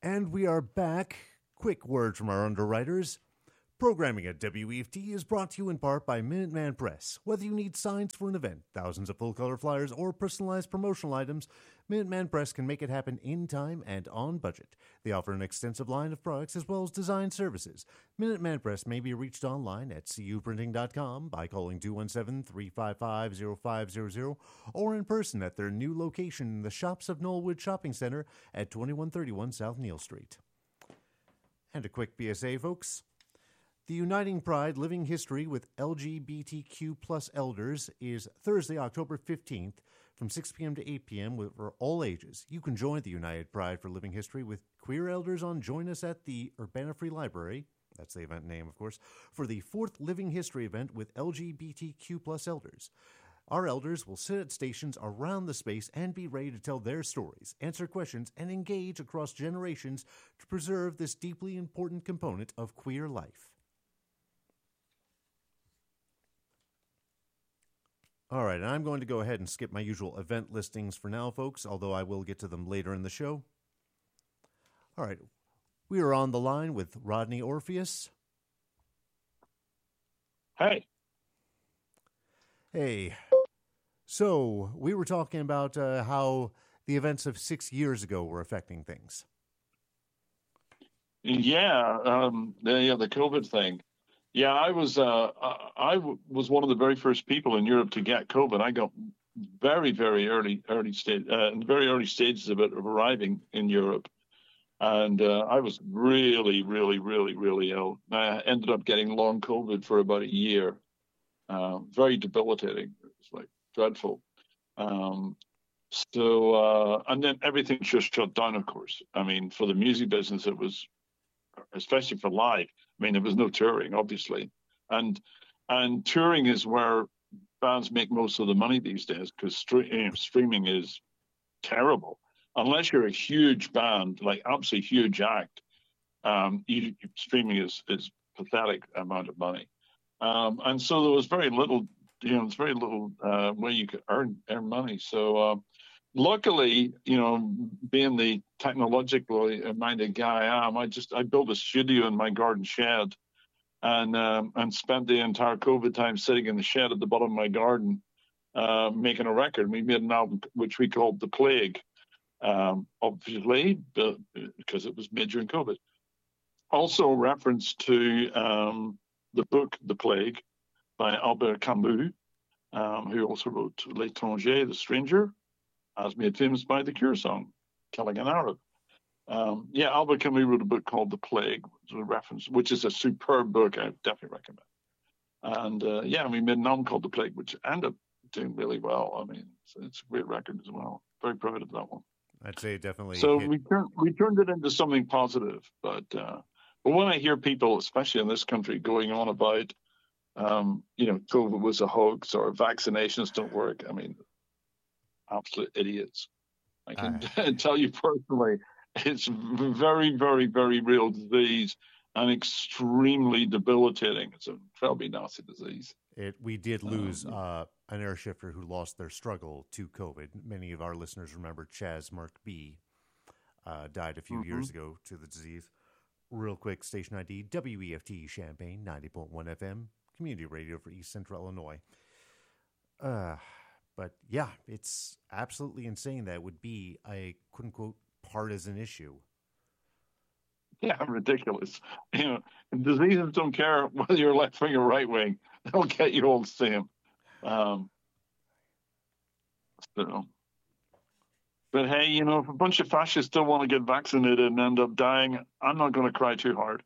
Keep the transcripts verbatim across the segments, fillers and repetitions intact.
And we are back. Quick word from our underwriters. Programming at W E F T is brought to you in part by Minuteman Press. Whether you need signs for an event, thousands of full-color flyers, or personalized promotional items, Minuteman Press can make it happen in time and on budget. They offer an extensive line of products as well as design services. Minuteman Press may be reached online at c u printing dot com by calling two one seven, three five five, zero five zero zero or in person at their new location in the Shops of Knollwood Shopping Center at twenty-one thirty-one South Neal Street. And a quick P S A, folks. The Uniting Pride Living History with L G B T Q plus Elders is Thursday, October fifteenth from six p.m. to eight p.m. for all ages. You can join the United Pride for Living History with queer elders on Join Us at the Urbana Free Library. That's the event name, of course, for the fourth Living History event with L G B T Q plus Elders. Our elders will sit at stations around the space and be ready to tell their stories, answer questions, and engage across generations to preserve this deeply important component of queer life. All right, and I'm going to go ahead and skip my usual event listings for now, folks, although I will get to them later in the show. All right, we are on the line with Rodney Orpheus. Hey. Hey. So, we were talking about uh, how the events of six years ago were affecting things. Yeah, um, the, yeah, the COVID thing. Yeah, I was uh, I was one of the very first people in Europe to get COVID. I got very, very early, early stage, uh, very early stages of it of arriving in Europe, and uh, I was really, really, really, really ill. I ended up getting long COVID for about a year. Uh, very debilitating. It was like dreadful. Um, so uh, and then everything just shut down. Of course, I mean, for the music business, it was, especially for live. I mean, there was no touring, obviously, and and touring is where bands make most of the money these days, because stre- you know, streaming is terrible. Unless you're a huge band, like absolutely huge act, um, you, streaming is is pathetic amount of money, um, and so there was very little, you know, there's very little uh, way you could earn earn money. So. Uh, Luckily, you know, being the technologically minded guy I am, I just I built a studio in my garden shed, and um, and spent the entire COVID time sitting in the shed at the bottom of my garden, uh, making a record. We made an album which we called The Plague, um, obviously because it was made during COVID. Also, a reference to um, the book The Plague by Albert Camus, um, who also wrote L'Étranger, The Stranger, as made famous by the Cure song, Killing an Arab. Um, yeah, Albert Camus wrote a book called The Plague, which is a reference, which is a superb book. I definitely recommend. And uh, yeah, we made an album called The Plague, which ended up doing really well. I mean, it's, it's a great record as well. Very proud of that one. I'd say definitely. So hit. we turned we turned it into something positive. But uh, but when I hear people, especially in this country, going on about um, you know, COVID was a hoax or vaccinations don't work, I mean, absolute idiots. I can uh, tell you personally, it's very, very, very real disease and extremely debilitating. It's a incredibly nasty disease. It, we did lose um, uh, an air shifter who lost their struggle to COVID. Many of our listeners remember Chaz Mark B. Uh, died a few mm-hmm. years ago to the disease. Real quick, station I D, W E F T Champaign, ninety point one F M, community radio for East Central Illinois. Uh, but yeah, it's absolutely insane that it would be a quote-unquote partisan issue. Yeah, ridiculous. You know, diseases don't care whether you're left wing or right wing. They'll get you all the same. Um, so, but hey, you know, if a bunch of fascists still want to get vaccinated and end up dying, I'm not going to cry too hard.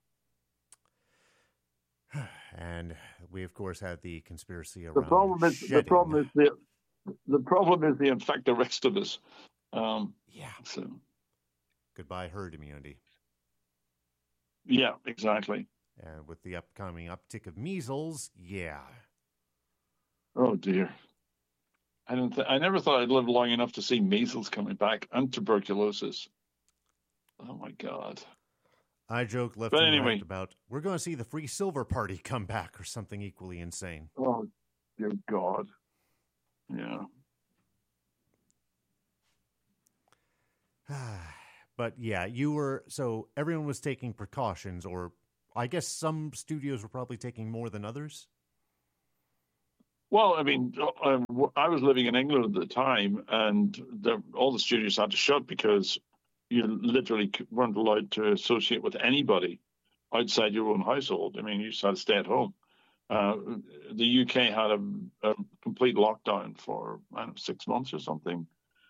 And we, of course, had the conspiracy around the problem is shedding. the problem is the the problem is they infect the rest of us. Um, yeah. So goodbye herd immunity. Yeah, exactly. And with the upcoming uptick of measles, yeah. Oh dear. I don't. Th- I never thought I'd live long enough to see measles coming back and tuberculosis. Oh my God. I joke left but and anyway. right about we're going to see the free silver party come back or something equally insane. Oh dear God. Yeah. But yeah, you were, so everyone was taking precautions, or I guess some studios were probably taking more than others. Well, I mean, uh, I was living in England at the time, and the, all the studios had to shut because you literally weren't allowed to associate with anybody outside your own household. I mean, you just had to stay at home. Uh, the U K had a, a complete lockdown for I don't know, six months or something.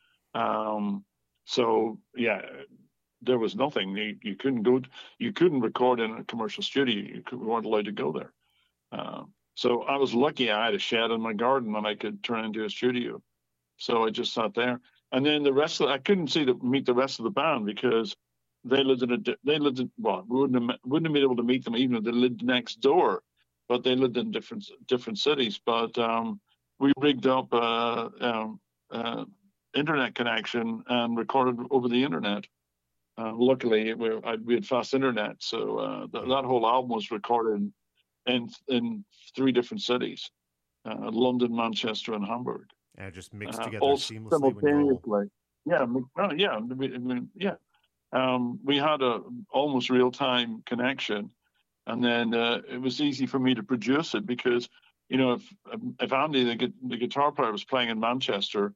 Um, so yeah, there was nothing. You, you couldn't go. You couldn't record in a commercial studio. You could, weren't allowed to go there. Um, so I was lucky. I had a shed in my garden that I could turn into a studio. So I just sat there, and then the rest of I couldn't see the meet the rest of the band because they lived in a they lived in well we wouldn't have, wouldn't have been able to meet them even if they lived next door, but they lived in different different cities. But um, we rigged up a, um, uh, internet connection and recorded over the internet. Uh, luckily, we, I, we had fast internet, so uh, th- that whole album was recorded in in three different cities: uh, London, Manchester, and Hamburg. And just mixed Uh, together all seamlessly when you're all... simultaneously. Yeah, well, yeah, I mean, yeah. Um, we had a almost real time connection, and then uh, it was easy for me to produce it because you know if if Andy the, the guitar player was playing in Manchester,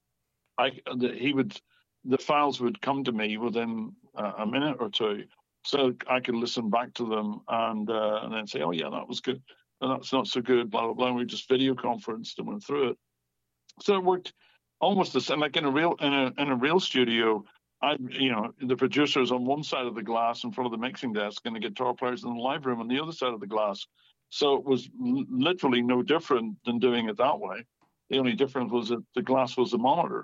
I the, he would the files would come to me within uh, a minute or two, so I could listen back to them and uh, and then say, oh yeah, that was good, and that's not so good, blah blah blah. And we just video conferenced and went through it. So it worked almost the same, like in a real in a in a real studio. I, you know, the producers on one side of the glass in front of the mixing desk, and the guitar players in the live room on the other side of the glass. So it was l- literally no different than doing it that way. The only difference was that the glass was the monitor,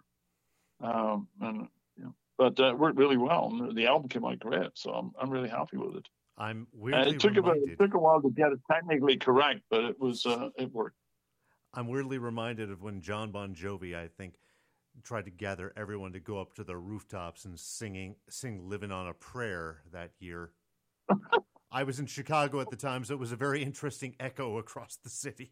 um, and you know, but uh, it worked really well. And the album came out great, so I'm I'm really happy with it. I'm Uh, weirdly it took a bit, reminded. it took a while to get it technically correct, but it was uh, it worked. I'm weirdly reminded of when John Bon Jovi, I think, tried to gather everyone to go up to the rooftops and singing, sing "Living on a Prayer" that year. I was in Chicago at the time, so it was a very interesting echo across the city.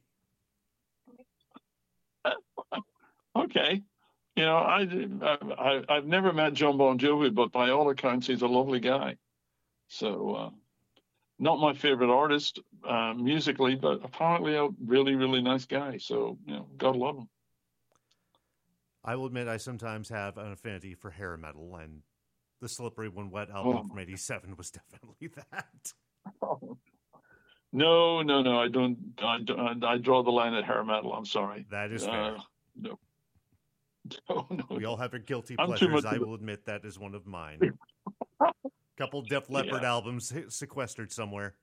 Okay, you know, I, I I've never met John Bon Jovi, but by all accounts, he's a lovely guy. So, uh, not my favorite artist uh, musically, but apparently a really really nice guy. So, you know, God love him. I will admit I sometimes have an affinity for hair metal, and the Slippery When Wet album Oh. from eighty-seven was definitely that. Oh. No, no, no. I don't. I, don't, I draw the line at hair metal. I'm sorry. That is Uh, fair. no. No, no. We all have our guilty I'm too pleasures. much I of a- will admit that is one of mine. Couple Def Leppard Yeah. albums sequestered somewhere.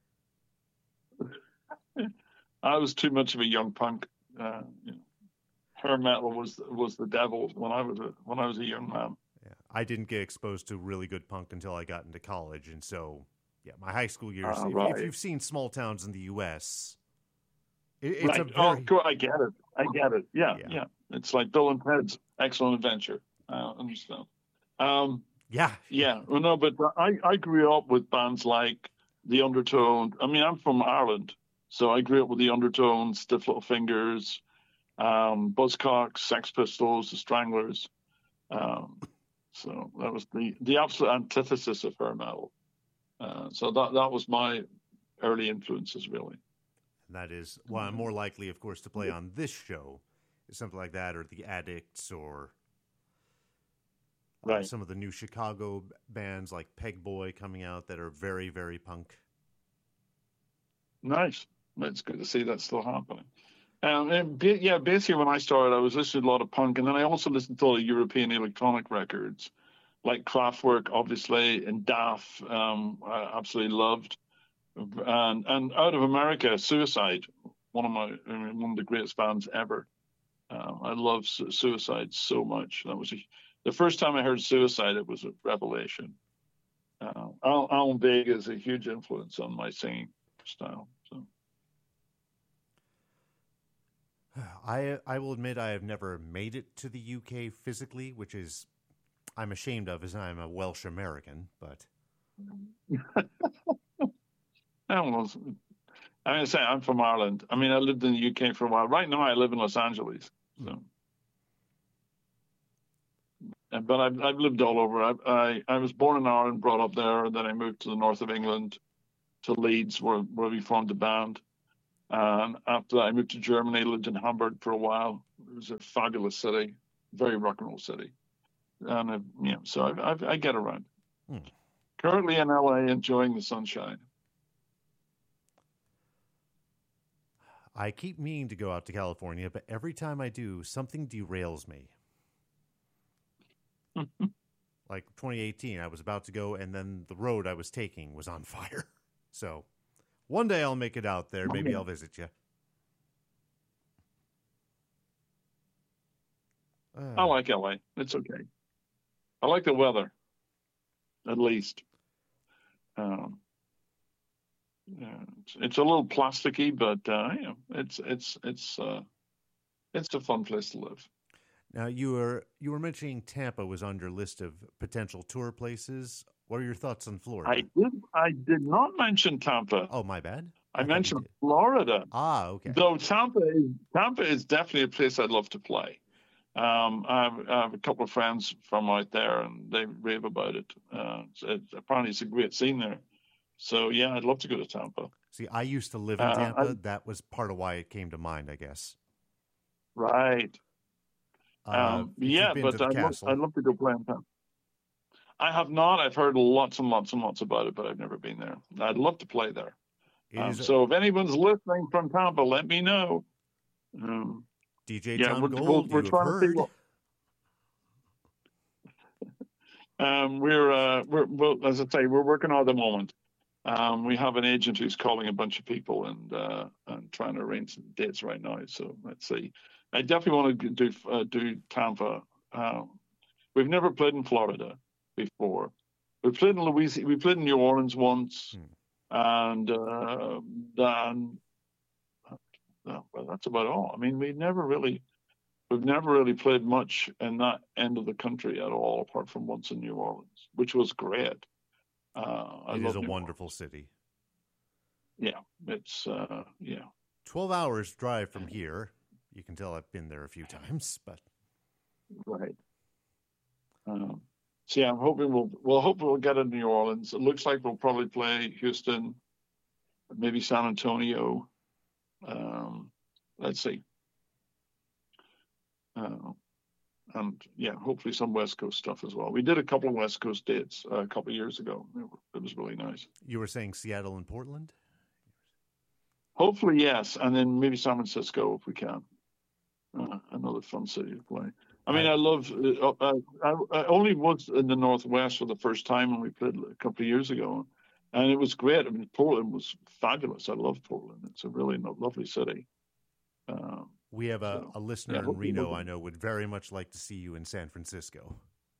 I was too much of a young punk. Uh, you know, hair metal was was the devil when I was a when I was a young man. Yeah. I didn't get exposed to really good punk until I got into college, and so yeah, my high school years. Uh, if, right. if you've seen Small Towns in the U S, it, it's Right. a very Oh, cool. I get it. I get it. Yeah, Yeah. yeah. It's like Bill and Ted's Excellent Adventure. I understand. Um, yeah. yeah. Well, no, but I, I grew up with bands like The Undertone. I mean, I'm from Ireland, so I grew up with The Undertones, Stiff Little Fingers, um, Buzzcocks, Sex Pistols, The Stranglers. Um, so that was the, the absolute antithesis of hair metal. Uh, so that that was my early influences, really. And that is why I'm more likely, of course, to play on this show is something like that, or The Addicts, or uh, Right. some of the new Chicago bands like Peg Boy coming out that are very, very punk. Nice. It's good to see that still happening. Um, and ba- yeah, basically when I started, I was listening to a lot of punk, and then I also listened to a lot of European electronic records, like Kraftwerk, obviously, and D A F. Um, I absolutely loved, and and out of America, Suicide, one of my I mean, one of the greatest bands ever. Um, I love Su- Suicide so much. That was a, the first time I heard Suicide. It was a revelation. Uh, Al- Alan Vega is a huge influence on my singing style. So. I I will admit I have never made it to the U K physically, which is I'm ashamed of, as I'm a Welsh American. But I don't know. I mean, I say I'm from Ireland. I mean, I lived in the U K for a while. Right now, I live in Los Angeles. So Uh, But I've I've lived all over. I I, I was born in Ireland, brought up there, and then I moved to the north of England, to Leeds, where where we formed the band. And after that, I moved to Germany, lived in Hamburg for a while. It was a fabulous city, very rock and roll city. And I, you know, so I, I, I get around. Hmm. Currently in L A, enjoying the sunshine. I keep meaning to go out to California, but every time I do, something derails me. Like twenty eighteen, I was about to go, and then the road I was taking was on fire. So one day I'll make it out there. Maybe I'll visit you. Uh, I like L A. It's okay. I like the weather, at least. Um, yeah, it's, it's a little plasticky, but uh, you know, it's it's it's uh, it's a fun place to live. Now you were you were mentioning Tampa was on your list of potential tour places. What are your thoughts on Florida? I did I did not mention Tampa. Oh, my bad. I, I mentioned Florida. Ah, okay. Though Tampa is Tampa is definitely a place I'd love to play. Um, I, have, I have a couple of friends from out there, and they rave about it. Uh, it's, it's, apparently, it's a great scene there. So yeah, I'd love to go to Tampa. See, I used to live in Uh, Tampa. I- that was part of why it came to mind, I guess. Right. Uh, Um, if you've yeah, been but to the I'd love, castle. I'd love to go play in Tampa. I have not. I've heard lots and lots and lots about it, but I've never been there. I'd love to play there. It Um, is a- so if anyone's listening from Tampa, let me know. Um, D J yeah, Tom we're, Gold, we're, we're you have trying to see heard. what. Um, we're, uh, we're, well, as I say, we're working on it at the moment. Um, we have an agent who's calling a bunch of people and uh, and trying to arrange some dates right now. So let's see. I definitely want to do uh, do Tampa. Um, we've never played in Florida before. We played in Louisiana. We played in New Orleans once, Hmm. and uh, then uh, well, that's about all. I mean, we never really. We've never really played much in that end of the country at all, apart from once in New Orleans, which was great. Uh, I It love is a New wonderful Orleans. city. Yeah, it's uh, yeah, twelve hours drive from here. You can tell I've been there a few times, but right. Um, so yeah, I'm hoping we'll we'll hope we'll get in New Orleans. It looks like we'll probably play Houston, maybe San Antonio. Um, let's see. Uh, and yeah, hopefully some West Coast stuff as well. We did a couple of West Coast dates uh, a couple of years ago. It, it was really nice. you were saying Seattle and Portland? Hopefully, yes, and then maybe San Francisco if we can. Uh, another fun city to play. I mean, I- I, love. Uh, uh, I, I only was in the Northwest for the first time when we played a couple of years ago, and it was great. I mean, Portland was fabulous. I love Portland. It's a really no- lovely city. Um, We have a, So, a listener yeah, in hopefully Reno we'll- I know would very much like to see you in San Francisco.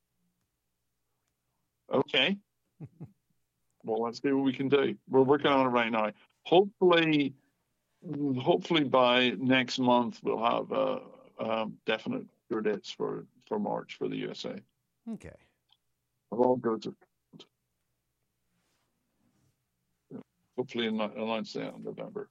okay. Well, let's see what we can do. We're working on it right now. Hopefully, hopefully by next month we'll have uh, um, definite tour dates for for March for the U S A. Okay. It all goes to hopefully announce that in November.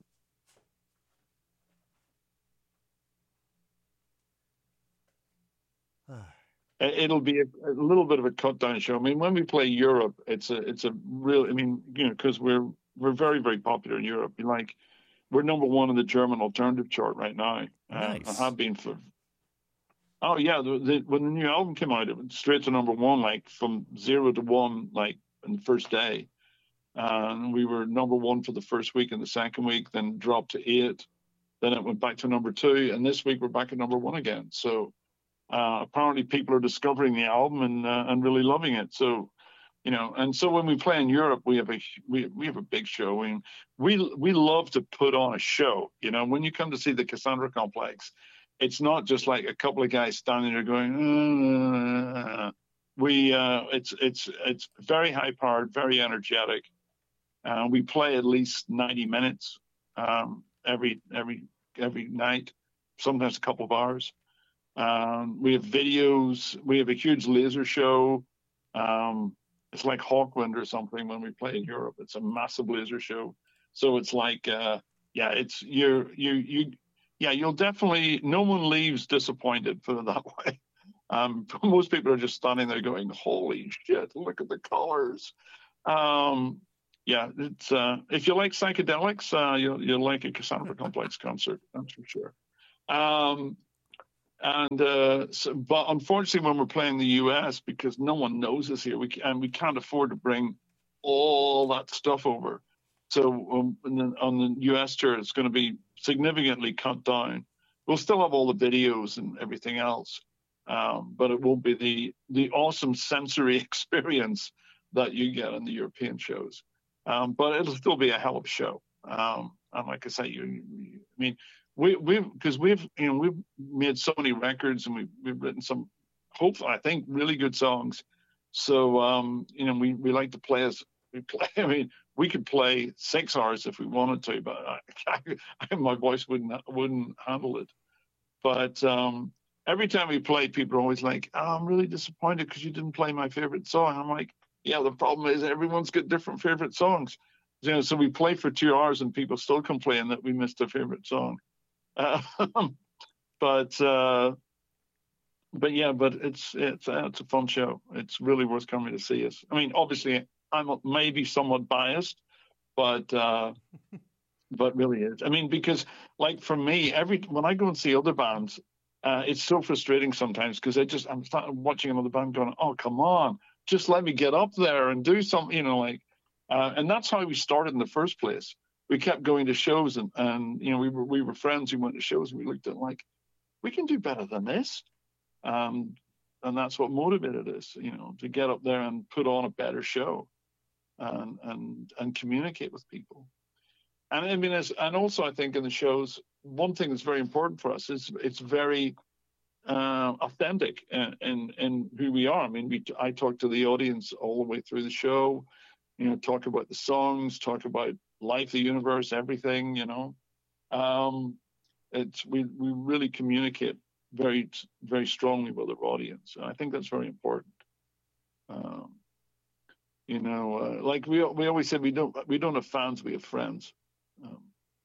It- It'll be a, a little bit of a cut down show. I mean, when we play Europe, it's a it's a real. I mean, you know, because we're we're very very popular in Europe. We like we're number one in the German alternative chart right now. Uh, Nice. and have been for. Oh yeah, the, the, when the new album came out, it went straight to number one, like from zero to one, like in the first day. And we were number one for the first week and the second week, then dropped to eight. Then it went back to number two, and this week we're back at number one again. So uh, apparently people are discovering the album and uh, and really loving it. So you know, and so when we play in Europe, we have a we we have a big show. I mean, we we love to put on a show. You know, when you come to see the Cassandra Complex, it's not just like a couple of guys standing there going. Uh, we uh, it's it's it's very high powered, very energetic. Uh, we play at least ninety minutes um, every every every night, sometimes a couple of hours. Um, we have videos. We have a huge laser show. Um, it's like Hawkwind or something when we play in Europe. It's a massive laser show. So it's like, uh, yeah, it's you you you, yeah, you'll definitely. No one leaves disappointed. Put it that way. Um, most people are just standing there going, "Holy shit! Look at the colors." Um, yeah, it's uh, if you like psychedelics, uh, you'll you'll like a Cassandra Complex concert. That's for sure. Um, and uh, so, but unfortunately, when we're playing the U S, because no one knows us here, we and we can't afford to bring all that stuff over. So um, the, on the U S tour, it's going to be significantly cut down. We'll still have all the videos and everything else, um, but it won't be the the awesome sensory experience that you get in the European shows. Um, but it'll still be a hell of a show. Um, and like I say, you, you I mean, we we've because we've you know we've made so many records and we've we've written some, hopefully I think really good songs. So um, you know we we like to play as we play. I mean, we could play six hours if we wanted to, but I, I, my voice wouldn't wouldn't handle it. But um, every time we play, people are always like, oh, "I'm really disappointed because you didn't play my favorite song." I'm like, "Yeah, the problem is everyone's got different favorite songs." You know, so we play for two hours and people still complain that we missed a favorite song. Uh, but uh, but yeah, but it's it's uh, it's a fun show. It's really worth coming to see us. I mean, obviously, I'm maybe somewhat biased, but uh, but really is. I mean, because like for me, every when I go and see other bands, uh, it's so frustrating sometimes because I just I'm watching another band going, oh come on, just let me get up there and do something, you know, like, uh, and that's how we started in the first place. We kept going to shows and, and you know we were we were friends who went to shows and we looked at it like we can do better than this, um, and that's what motivated us, you know, to get up there and put on a better show, and and and communicate with people. And I mean, as, and also I think in the shows, one thing that's very important for us is it's very uh, authentic in, in in who we are. I mean, we I talk to the audience all the way through the show, you know, talk about the songs, talk about life, the universe, everything, you know. Um, it's we we really communicate very very strongly with our audience, and I think that's very important. Um, you know, uh, like we we always said, we don't we don't have fans, we have friends, um,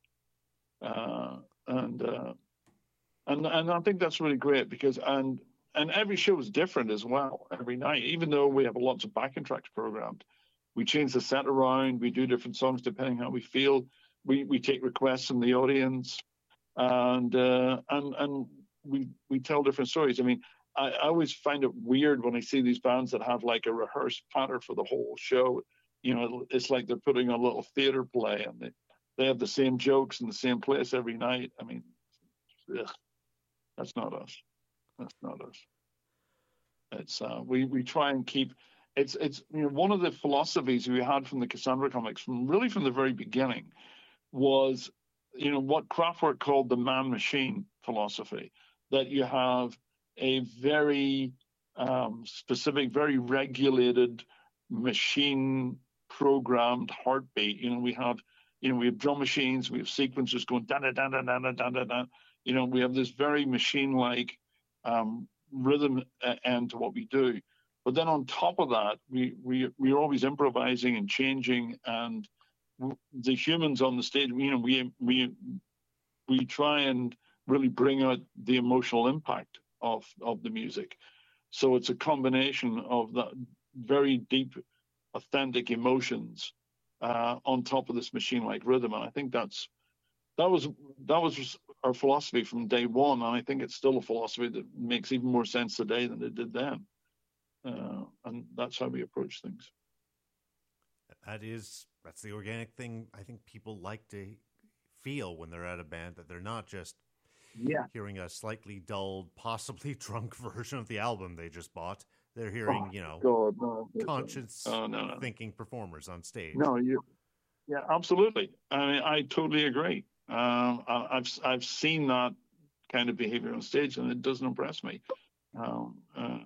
uh, and uh, and and I think that's really great because and and every show is different as well every night, even though we have lots of backing tracks programmed. We change the set around. We do different songs depending how we feel. We we take requests from the audience, and uh, and and we we tell different stories. I mean, I, I always find it weird when I see these bands that have like a rehearsed pattern for the whole show. You know, it's like they're putting on a little theater play, and they they have the same jokes in the same place every night. I mean, ugh, that's not us. That's not us. It's uh, we we try and keep. It's it's you know one of the philosophies we had from the Cassandra Complex from really from the very beginning was you know what Kraftwerk called the man machine philosophy, that you have a very um, specific, very regulated machine programmed heartbeat. You know we have you know we have drum machines, we have sequencers going da da da da da da da da. You know we have this very machine like um, rhythm end to what we do. But then on top of that, we we we're always improvising and changing, and the humans on the stage, you know, we we we try and really bring out the emotional impact of of the music. So it's a combination of that very deep, authentic emotions uh, on top of this machine-like rhythm, and I think that's that was that was our philosophy from day one, and I think it's still a philosophy that makes even more sense today than it did then. Uh, and that's how we approach things. That is, that's the organic thing I think people like to feel when they're at a band, that they're not just yeah. hearing a slightly dulled, possibly drunk version of the album they just bought. They're hearing, oh, you know, God, no, conscious oh, no, no. thinking performers on stage. No, you, yeah, absolutely. I mean, I totally agree. Um, I, I've I've seen that kind of behavior on stage, and it doesn't impress me. Um, uh,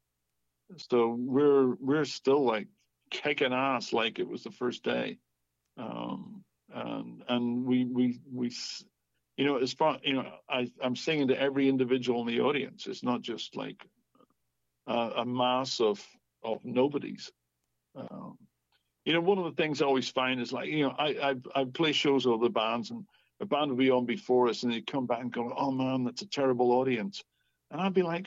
So we're we're still like kicking ass like it was the first day, um, and and we we we you know as far you know I I'm singing to every individual in the audience. It's not just like a, a mass of of nobodies. Um, you know, one of the things I always find is like you know I I, I play shows with other bands, and a band will be on before us, and they come back and go, oh man, that's a terrible audience, and I'd be like,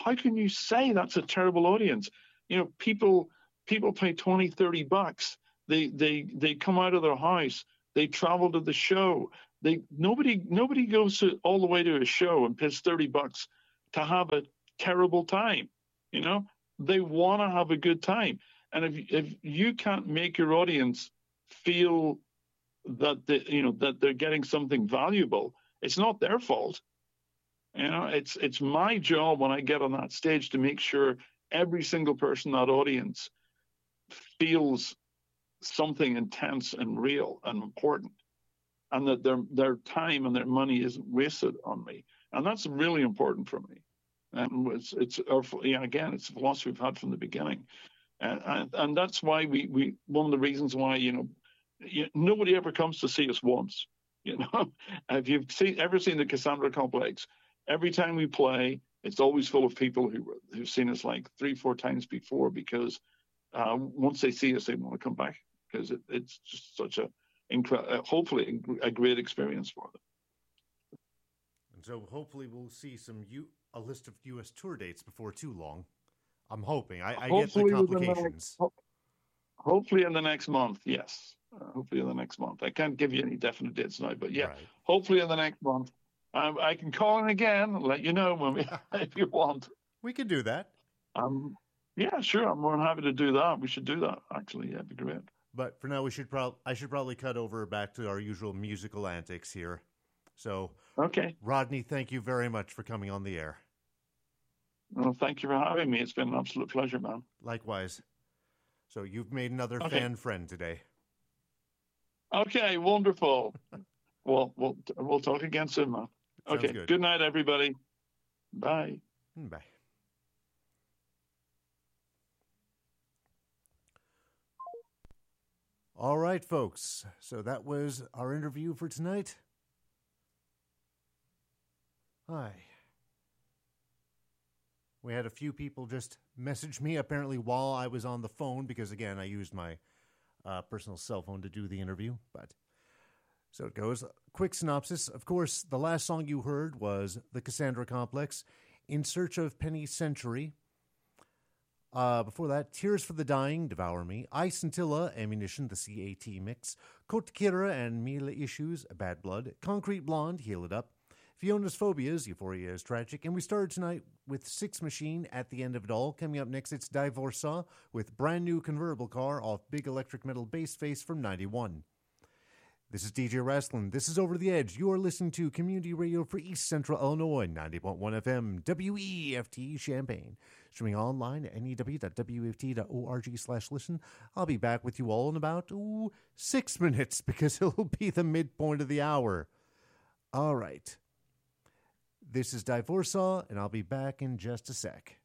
how can you say that's a terrible audience? You know, people people pay twenty, thirty bucks. They they they come out of their house. They travel to the show. They nobody nobody goes to, all the way to a show and pays thirty bucks to have a terrible time. You know, they want to have a good time. And if if you can't make your audience feel that they, you know that they're getting something valuable, it's not their fault. You know, it's it's my job when I get on that stage to make sure every single person in that audience feels something intense and real and important, and that their their time and their money isn't wasted on me. And that's really important for me. And it's it's our, yeah, again, it's a philosophy we've had from the beginning, and and, and that's why we we one of the reasons why you know you, nobody ever comes to see us once. You know, if you've seen ever seen the Cassandra Complex, every time we play, it's always full of people who who've seen us like three, four times before, because uh, once they see us, they want to come back, because it, it's just such a, incre- hopefully, a great experience for them. And so hopefully we'll see some U- a list of U S tour dates before too long. I'm hoping. I, I get the complications. The next, hopefully in the next month, yes. Uh, hopefully in the next month. I can't give you any definite dates now, but yeah, right. Hopefully in the next month. Um, I can call in again and let you know when we, if you want. We could do that. Um, yeah, sure. I'm more than happy to do that. We should do that, actually. Yeah, it'd be great. But for now, we should probably I should probably cut over back to our usual musical antics here. So, okay, Rodney, thank you very much for coming on the air. Well, thank you for having me. It's been an absolute pleasure, man. Likewise. So you've made another okay. fan friend today. Okay, wonderful. well, we'll we'll talk again soon, man. Sounds okay, good. Good night, everybody. Bye. Bye. All right, folks. So that was our interview for tonight. Hi. We had a few people just message me apparently while I was on the phone, because again, I used my uh, personal cell phone to do the interview. But so it goes. Quick synopsis. Of course, the last song you heard was the Cassandra Complex, In Search of Penny Century. Uh, before that, Tears for the Dying, Devour Me, I Scintilla, Ammunition, the C A T mix, Côte Kira and Mila Issues, Bad Blood, Concrete Blonde, Heal It Up, Fiona's Phobias, Euphoria is Tragic, and we started tonight with Six Machine, At the End of It All. Coming up next, it's Divorca with Brand New Convertible Car off Big Electric Metal Bass Face from ninety-one. This is D J Rasslin. This is Over the Edge. You are listening to Community Radio for East Central Illinois, ninety point one F M, W E F T Champaign. Streaming online at new dot w f t dot org slash listen. I'll be back with you all in about ooh, six minutes because it'll be the midpoint of the hour. All right. This is Divorca, and I'll be back in just a sec.